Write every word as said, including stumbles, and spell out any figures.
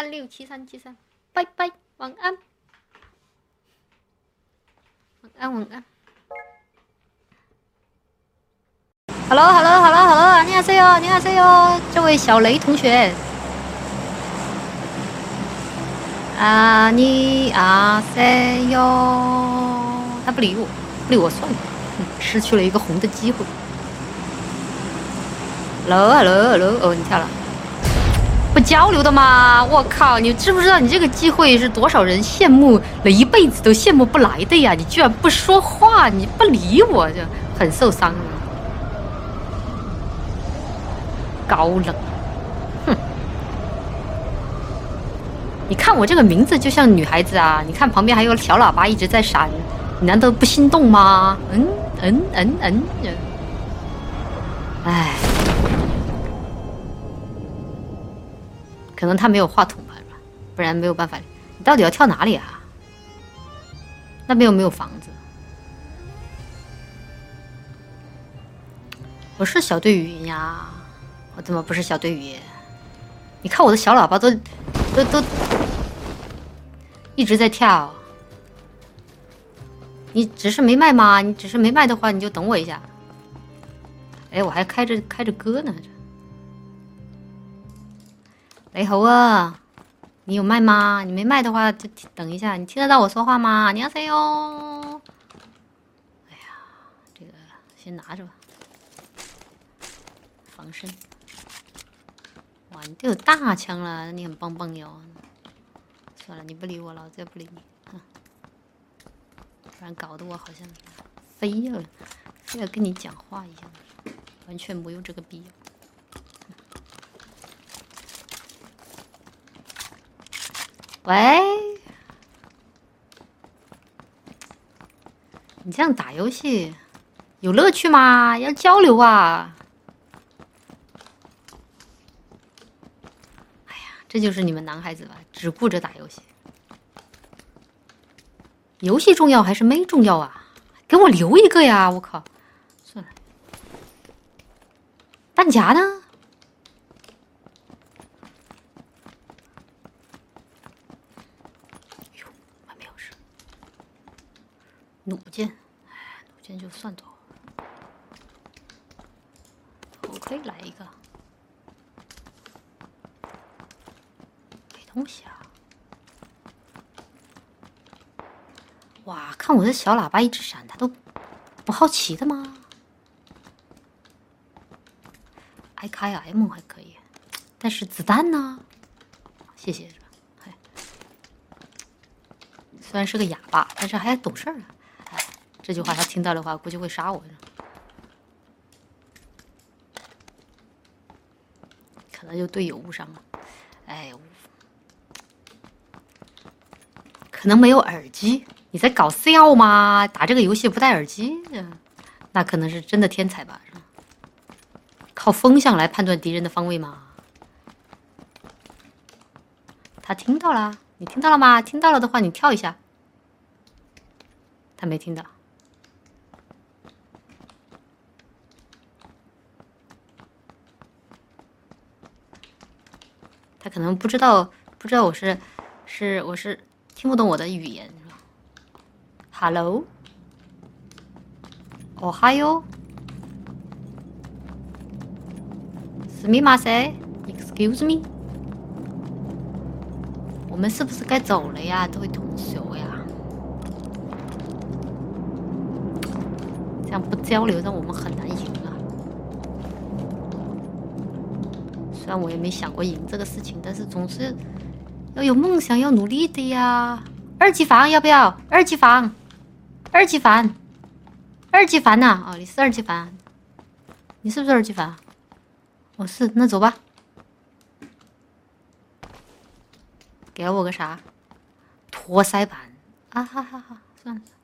三六七三七三，拜拜，晚安，晚安晚安。Hello Hello Hello Hello， 안녕하세요 안녕하세요， 这位小雷同学。啊你啊塞哟，他不理我，不理我算了，嗯，失去了一个红的机会。Hello Hello Hello， 哦，你跳了。不交流的吗？我靠！你知不知道你这个机会是多少人羡慕了一辈子都羡慕不来的呀？你居然不说话，你不理我，就很受伤。高冷，哼！你看我这个名字就像女孩子啊！你看旁边还有小喇叭一直在闪，你难道不心动吗？嗯嗯嗯嗯，哎。可能他没有话筒吧，不然没有办法。你到底要跳哪里啊？那边有没有房子？我是小队语呀，我怎么不是小队语？你看我的小喇叭都都都一直在跳。你只是没卖吗？你只是没卖的话，你就等我一下。哎，我还开着开着歌呢。雷猴啊，你有卖吗？你没卖的话就等一下。你听得到我说话吗？你要谁哟？哎呀，这个先拿着吧，防身。哇，你都有大枪了，你很棒棒哟。算了，你不理我，老子也不理你，哼。不然搞得我好像非要非要跟你讲话一样，完全没有这个必要。喂，你这样打游戏有乐趣吗？要交流啊！哎呀，这就是你们男孩子吧，只顾着打游戏。游戏重要还是妹重要啊？给我留一个呀！我靠，算了。弹夹呢？弩箭，哎，弩箭就算走。头盔来一个，没东西啊！哇，看我的小喇叭一直闪，他都不好奇的吗？I K M 还可以，但是子弹呢？谢谢。哎，虽然是个哑巴，但是还懂事儿啊。这句话他听到的话，估计会杀我。可能就队友误伤了。哎，可能没有耳机。你在搞笑吗？打这个游戏不戴耳机，那可能是真的天才吧？是吧？靠风向来判断敌人的方位吗？他听到了，你听到了吗？听到了的话，你跳一下。他没听到。他可能不知道，不知道我是，是我是听不懂我的语言。Hello， 哦哈哟，すみません ，Excuse me， 我们是不是该走了呀，这位同学呀？这样不交流，让我们很难赢啊。虽然我也没想过赢这个事情，但是总是要有梦想，要努力的呀。二级房要不要？二级房，二级房，二级房呐！哦，你是二级房，你是不是二级房？我是，那走吧。给了我个啥？托腮板啊！哈哈哈，算了。